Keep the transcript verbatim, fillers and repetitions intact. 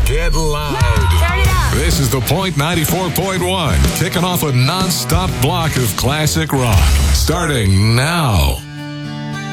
Get loud. Turn it up. This is The Point ninety-four point one, kicking off a non-stop block of classic rock. Starting now.